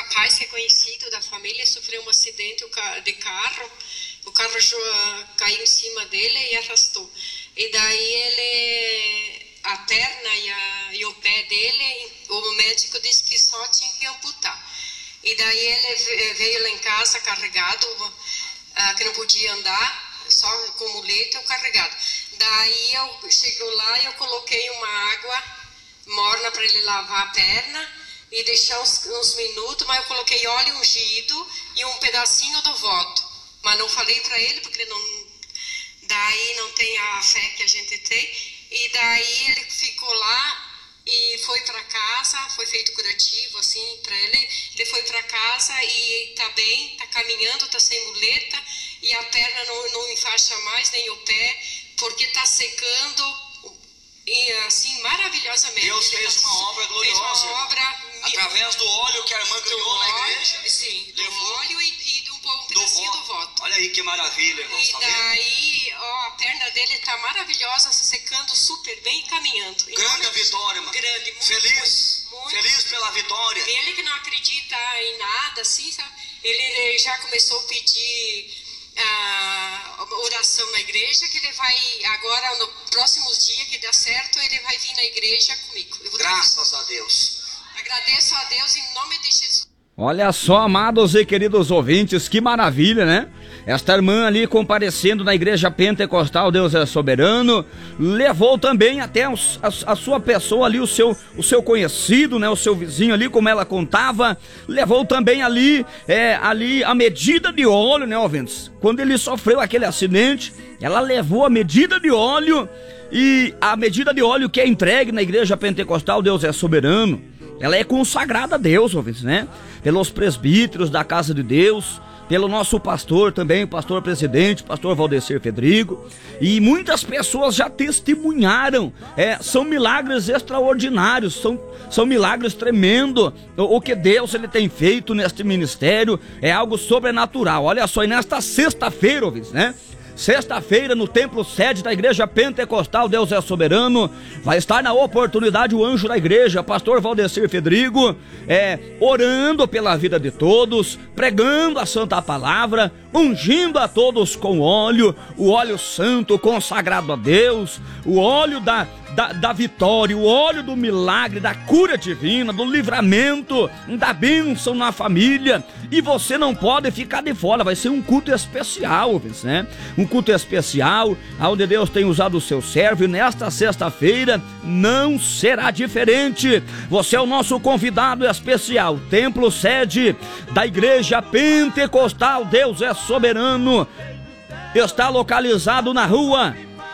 rapaz que é conhecido da família sofreu um acidente de carro. O carro caiu em cima dele e arrastou. E daí a perna e o pé dele, o médico disse que só tinha que amputar. E daí ele veio lá em casa carregado, que não podia andar, só com muleta ou carregado. Daí eu chego lá e eu coloquei uma água morna para ele lavar a perna e deixar uns minutos, mas eu coloquei óleo ungido e um pedacinho do voto. Mas não falei para ele, porque ele daí não tem a fé que a gente tem. E daí ele ficou lá e foi para casa, foi feito curativo assim para ele. Ele foi para casa e tá bem, tá caminhando, tá sem muleta e a perna não enfaixa mais, nem o pé, porque tá secando e assim maravilhosamente. Deus fez uma obra gloriosa. Fez uma obra através do óleo que a irmã ganhou na igreja. Sim, levou do óleo e um pedacinho do voto. Olha aí que maravilha, irmão. E daí, a perna dele tá maravilhosa, secando super bem e caminhando. Grande a vitória, irmã. Grande, muito. Feliz. Muito. Feliz pela vitória. Ele que não acredita em nada, assim, sabe? Ele já começou a pedir oração na igreja, que ele vai agora, no próximos dias, que der certo, ele vai vir na igreja comigo. Graças a Deus. Agradeço a Deus em nome de Jesus. Olha só, amados e queridos ouvintes, que maravilha, né? Esta irmã ali comparecendo na igreja pentecostal Deus é Soberano, levou também até a sua pessoa ali, o seu conhecido, né? O seu vizinho ali, como ela contava, levou também ali a medida de óleo, né, ouvintes? Quando ele sofreu aquele acidente, ela levou a medida de óleo, e a medida de óleo que é entregue na igreja pentecostal Deus é Soberano, ela é consagrada a Deus, ouvintes, né? Pelos presbíteros da casa de Deus, pelo nosso pastor também, pastor presidente, pastor Valdecir Fedrigo, e muitas pessoas já testemunharam, são milagres extraordinários, são milagres tremendos, o que Deus ele tem feito neste ministério é algo sobrenatural. Olha só, e nesta sexta-feira, ouvintes, né? Sexta-feira, no templo sede da igreja pentecostal Deus é Soberano, vai estar na oportunidade o anjo da igreja, pastor Valdecir Fedrigo, orando pela vida de todos, pregando a santa palavra, ungindo a todos com óleo, o óleo santo consagrado a Deus, o óleo da vitória, o óleo do milagre, da cura divina, do livramento, da bênção na família. E você não pode ficar de fora, vai ser um culto especial, né? Um culto especial, onde Deus tem usado o seu servo, e nesta sexta-feira não será diferente. Você é o nosso convidado especial, templo sede da igreja pentecostal Deus é Soberano, está localizado na rua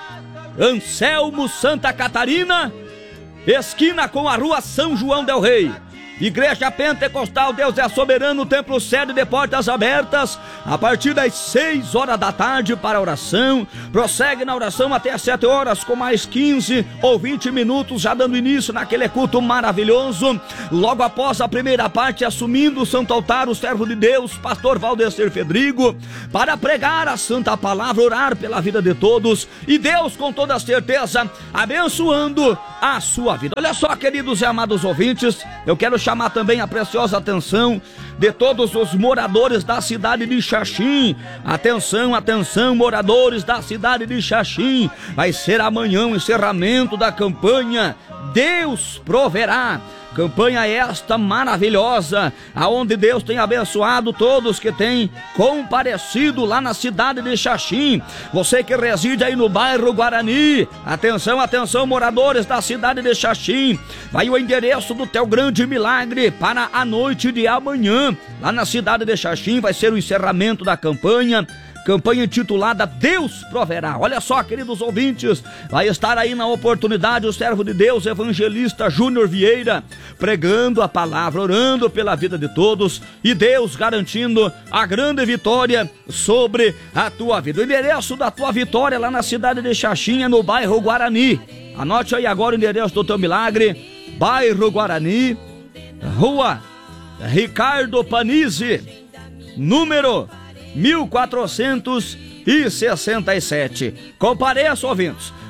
Anselmo Santa Catarina, esquina com a rua São João del Rei. Igreja Pentecostal Deus é Soberano, templo sede de portas abertas, a partir das 6 horas da tarde para oração. Prossegue na oração até as 7 horas, com mais 15 ou 20 minutos, já dando início naquele culto maravilhoso. Logo após a primeira parte, assumindo o santo altar, o servo de Deus, pastor Valdecir Fedrigo, para pregar a santa palavra, orar pela vida de todos, e Deus, com toda certeza, abençoando a sua vida. Olha só, queridos e amados ouvintes, eu quero chamar também a preciosa atenção de todos os moradores da cidade de Xaxim. Atenção, atenção, moradores da cidade de Xaxim. Vai ser amanhã o encerramento da campanha Deus Proverá. Campanha esta maravilhosa, aonde Deus tem abençoado todos que têm comparecido lá na cidade de Xaxim. Você que reside aí no bairro Guarani, atenção, atenção, moradores da cidade de Xaxim, vai o endereço do teu grande milagre para a noite de amanhã. Lá na cidade de Xaxim vai ser o encerramento da campanha intitulada Deus Proverá. Olha só, queridos ouvintes, vai estar aí na oportunidade o servo de Deus, evangelista Júnior Vieira, pregando a palavra, orando pela vida de todos, e Deus garantindo a grande vitória sobre a tua vida. O endereço da tua vitória lá na cidade de Xaxim, no bairro Guarani. Anote aí agora o endereço do teu milagre: bairro Guarani, rua Ricardo Panizzi, número 1467. Compareça, ouvintes.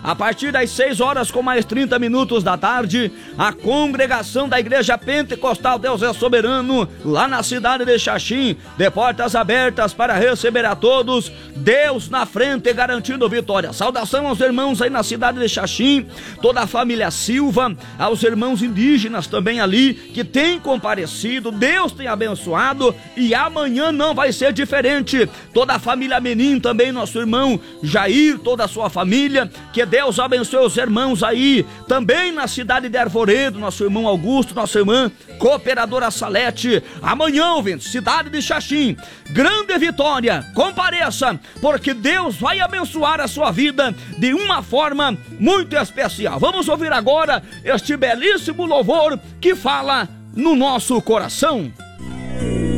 a partir das 6 horas com mais 30 minutos da tarde, a congregação da Igreja Pentecostal Deus é Soberano, lá na cidade de Xaxim, de portas abertas para receber a todos, Deus na frente garantindo vitória. Saudação aos irmãos aí na cidade de Xaxim, toda a família Silva, aos irmãos indígenas também ali, que tem comparecido, Deus tem abençoado, e amanhã não vai ser diferente. Toda a família Menin também, nosso irmão Jair, toda a sua família, que Deus abençoe os irmãos aí, também na cidade de Arvoredo, nosso irmão Augusto, nossa irmã Cooperadora Salete. Amanhã, ouvintes, cidade de Xaxim, grande vitória, compareça, porque Deus vai abençoar a sua vida de uma forma muito especial. Vamos ouvir agora este belíssimo louvor que fala no nosso coração.